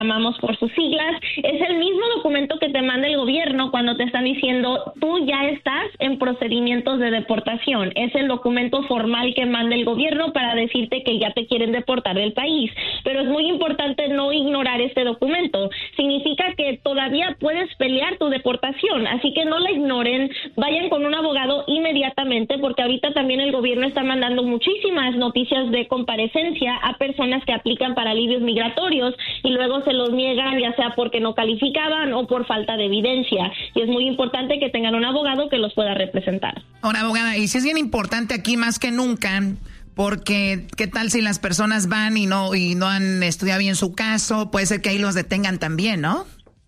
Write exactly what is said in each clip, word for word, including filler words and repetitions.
llamamos por sus siglas, es el mismo documento que te manda el gobierno cuando te están diciendo tú ya estás en procedimientos de deportación. Es el documento formal que manda el gobierno para decirte que ya te quieren deportar del país. Pero es muy importante no ignorar este documento. Significa que todavía puedes pelear tu deportación, así que no la ignoren, vayan con un abogado inmediatamente, porque ahorita también el gobierno está mandando muchísimas noticias de comparecencia a personas que aplican para alivios migratorios y luego se los niegan, ya sea porque no calificaban o por falta de evidencia. Y es muy importante que tengan un abogado que los pueda representar. Ahora, abogada, y si es bien importante aquí más que nunca, porque qué tal si las personas van y no y no han estudiado bien su caso, puede ser que ahí los detengan también, ¿no?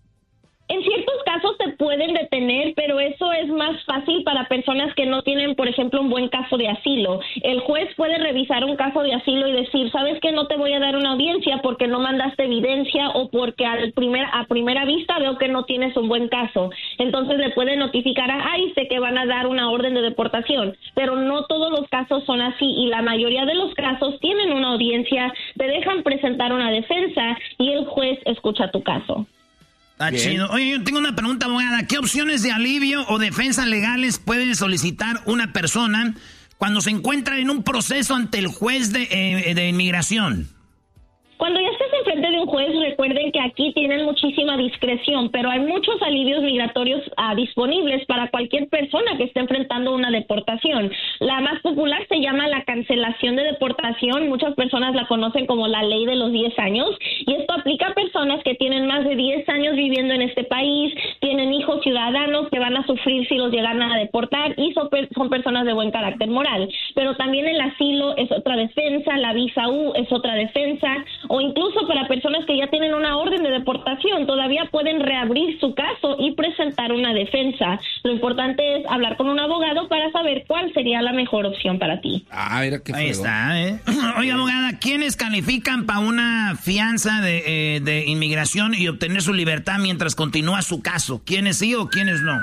En ciertos casos se pueden detener, pero eso es más fácil para personas que no tienen, por ejemplo, un buen caso de asilo. El juez puede revisar un caso de asilo y decir, ¿sabes qué? No te voy a dar una audiencia porque no mandaste evidencia o porque al primer, a primera vista veo que no tienes un buen caso. Entonces le puede notificar a ICE que van a dar una orden de deportación, pero no todos los casos son así y la mayoría de los casos tienen una audiencia, te dejan presentar una defensa y el juez escucha tu caso. Está chido. Oye, yo tengo una pregunta, abogada. ¿Qué opciones de alivio o defensa legales puede solicitar una persona cuando se encuentra en un proceso ante el juez de, eh, de inmigración? Cuando ya estés enfrente de un juez, recuerden que aquí tienen muchísima discreción, pero hay muchos alivios migratorios uh, disponibles para cualquier persona que esté enfrentando una deportación. La más popular se llama la cancelación de deportación. Muchas personas la conocen como la ley de los diez años, y esto aplica a personas que tienen más de diez años viviendo en este país, tienen hijos ciudadanos que van a sufrir si los llegan a deportar y son, son personas de buen carácter moral. Pero también el asilo es otra defensa, la visa U es otra defensa, o incluso para personas que ya tienen una orden de deportación, todavía pueden reabrir su caso y presentar una defensa. Lo importante es hablar con un abogado para saber cuál sería la mejor opción para ti. Ah, mira qué Ahí está, ¿eh? Oye, abogada, ¿quiénes califican para una fianza de, eh, de inmigración y obtener su libertad mientras continúa su caso? ¿Quiénes sí o quiénes no?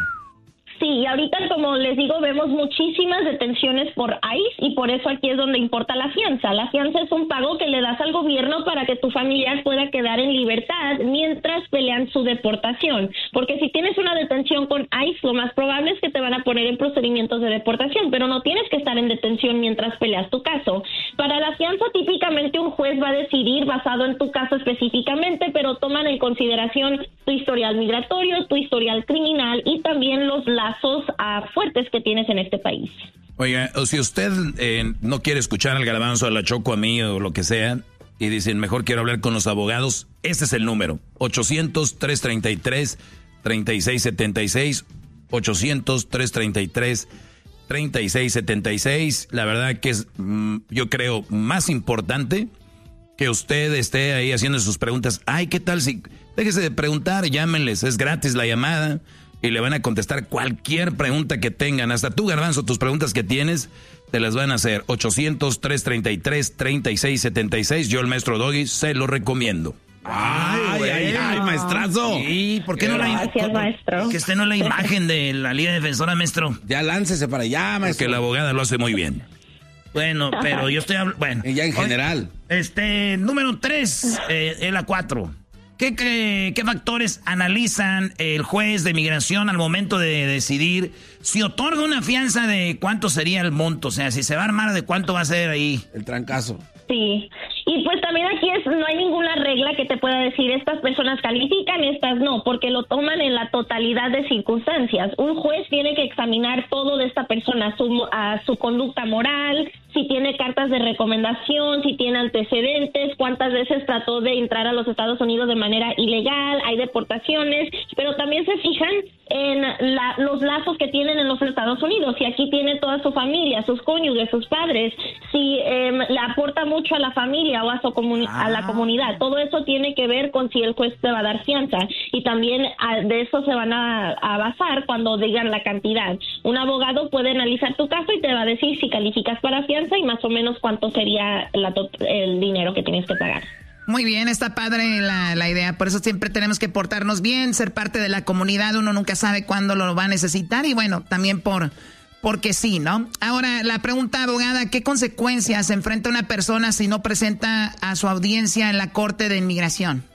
Sí, ahorita, como les digo, vemos muchísimas detenciones por ICE y por eso aquí es donde importa la fianza. La fianza es un pago que le das al gobierno para que tu familiar pueda quedar en libertad mientras pelean su deportación. Porque si tienes una detención con ICE, lo más probable es que te van a poner en procedimientos de deportación, pero no tienes que estar en detención mientras peleas tu caso. Para la fianza, típicamente un juez va a decidir basado en tu caso específicamente, pero toman en consideración tu historial migratorio, tu historial criminal y también los lazos uh, fuertes que tienes en este país. Oiga, o si usted eh, no quiere escuchar al Garbanzo, a la Choco, a mí o lo que sea, y dicen, mejor quiero hablar con los abogados, este es el número, ochocientos, trescientos treinta y tres, treinta y seis setenta y seis, ochocientos, trescientos treinta y tres, treinta y seis setenta y seis. La verdad que es, mm, yo creo, más importante que usted esté ahí haciendo sus preguntas. Ay, ¿qué tal si...? Déjese de preguntar, llámenles, es gratis la llamada y le van a contestar cualquier pregunta que tengan. Hasta tú, Garbanzo, tus preguntas que tienes, te las van a hacer. ochocientos, trescientos treinta y tres, treinta y seis setenta y seis. Yo, el maestro Doggy, se lo recomiendo. Ay, ay, ay, ay, maestrazo. Sí, ¿por qué no la Gracias, maestro. Que esté no la imagen de la Liga Defensora, maestro? Ya láncese para allá, maestro. Porque la abogada lo hace muy bien. Bueno, pero yo estoy hablando... Bueno. Y ya en general. Este, número tres, eh, es la cuatro. ¿Qué, qué, ¿Qué factores analizan el juez de migración al momento de decidir si otorga una fianza de cuánto sería el monto? O sea, si se va a armar, ¿de cuánto va a ser ahí? El trancazo. Sí, y pues también aquí es no hay ninguna regla que te pueda decir estas personas califican, estas no, porque lo toman en la totalidad de circunstancias. Un juez tiene que examinar todo de esta persona, su, a su conducta moral, si tiene cartas de recomendación, si tiene antecedentes, cuántas veces trató de entrar a los Estados Unidos de manera ilegal, hay deportaciones, pero también se fijan en la, los lazos que tienen en los Estados Unidos, si aquí tiene toda su familia, sus cónyuges, sus padres, si eh, le aporta mucho a la familia o a, su comuni- ah. a la comunidad. Todo eso tiene que ver con si el juez te va a dar fianza y también a, de eso se van a, a basar cuando digan la cantidad. Un abogado puede analizar tu caso y te va a decir si calificas para fianza y más o menos cuánto sería la to- el dinero que tienes que pagar. Muy bien, está padre la, la idea. Por eso siempre tenemos que portarnos bien, ser parte de la comunidad. Uno nunca sabe cuándo lo va a necesitar y bueno, también por porque sí, ¿no? Ahora, la pregunta, abogada, ¿qué consecuencias enfrenta una persona si no presenta a su audiencia en la Corte de Inmigración?